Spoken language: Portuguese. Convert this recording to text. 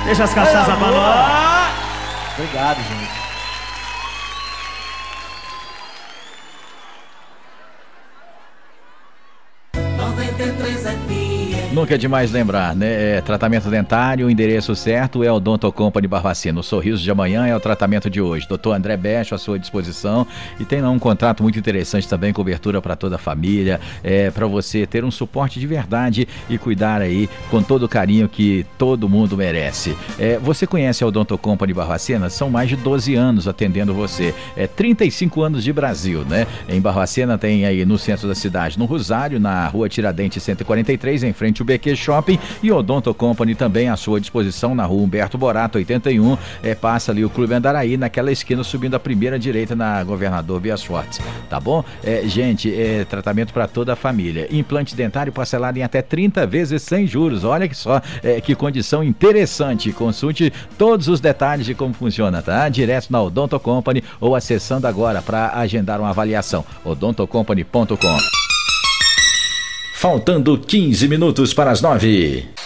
Deixa as cachaças pra nós. Obrigado, gente. Nunca é demais lembrar, né? Tratamento dentário, o endereço certo é o Odonto Company Barbacena. O sorriso de amanhã é o tratamento de hoje. Dr. André Becho à sua disposição e tem lá um contrato muito interessante também, cobertura para toda a família, para você ter um suporte de verdade e cuidar aí com todo o carinho que todo mundo merece. Você conhece a Odonto Company Barbacena? São mais de 12 anos atendendo você. 35 anos de Brasil, né? Em Barbacena tem aí no centro da cidade, no Rosário, na rua Tiradentes 143, em frente ao BQ Shopping, e Odonto Company também à sua disposição na rua Humberto Borato 81, passa ali o Clube Andaraí, naquela esquina subindo a primeira direita na Governador Bias Fortes, tá bom? Gente, tratamento para toda a família, implante dentário parcelado em até 30 vezes sem juros, olha que só, que condição interessante. Consulte todos os detalhes de como funciona, tá? Direto na Odonto Company ou acessando agora para agendar uma avaliação, odontocompany.com. Faltando 15 minutos para as 9.